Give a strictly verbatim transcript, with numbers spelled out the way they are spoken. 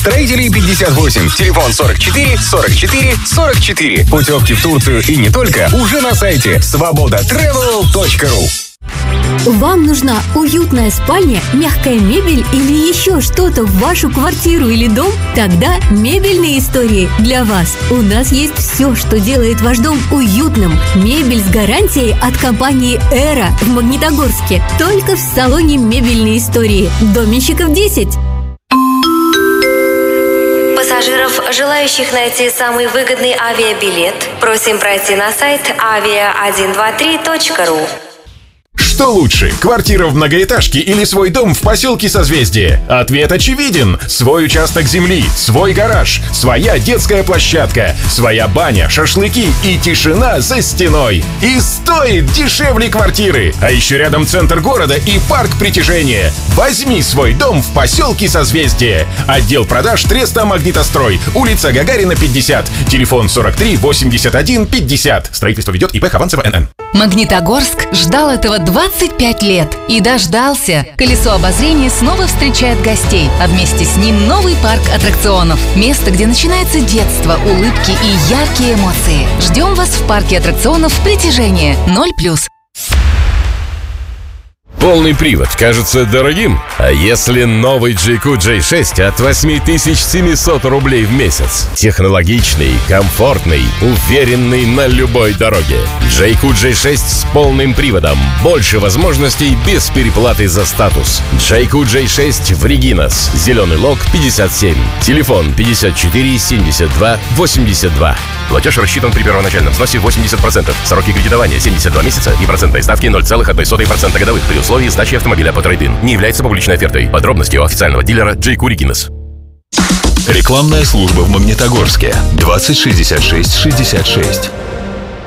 Строителей пятьдесят восемь. Телефон сорок четыре сорок четыре сорок четыре. Путевки в Турцию и не только уже на сайте свобода тревел точка ру. Вам нужна уютная спальня, мягкая мебель или еще что-то в вашу квартиру или дом? Тогда «Мебельные истории» для вас. У нас есть все, что делает ваш дом уютным. Мебель с гарантией от компании «Эра» в Магнитогорске. Только в салоне «Мебельные истории». Доменщиков десять. Пассажиров, желающих найти самый выгодный авиабилет, просим пройти на сайт авиа один два три точка ру. Что лучше, квартира в многоэтажке или свой дом в поселке Созвездие? Ответ очевиден. Свой участок земли, свой гараж, своя детская площадка, своя баня, шашлыки и тишина за стеной. И стоит дешевле квартиры. А еще рядом центр города и парк притяжения. Возьми свой дом в поселке Созвездие. Отдел продаж Треста Магнитострой. Улица Гагарина, пятьдесят. Телефон сорок три восемьдесят один пятьдесят. Строительство ведет ИП Хованцева эн эн. Магнитогорск ждал этого двадцать пять лет и дождался. Колесо обозрения снова встречает гостей, а вместе с ним новый парк аттракционов. Место, где начинается детство, улыбки и яркие эмоции. Ждем вас в парке аттракционов «Притяжение» ноль плюс. Полный привод кажется дорогим? А если новый джей кью джей шесть от восемь тысяч семьсот рублей в месяц? Технологичный, комфортный, уверенный на любой дороге. джей кью джей шесть с полным приводом. Больше возможностей без переплаты за статус. джей кью джей шесть в Регинас. Зеленый лог пятьдесят семь. Телефон пятьдесят четыре семьдесят два восемьдесят два. Платеж рассчитан при первоначальном взносе восемьдесят процентов. Сроки кредитования семьдесят два месяца и процентной ставки ноль целых одна сотая процента годовых при условии сдачи автомобиля по трейд-ин. Не является публичной офертой. Подробности у официального дилера джей кью Регинас. Рекламная служба в Магнитогорске. двадцать шестьдесят шесть шестьдесят шесть.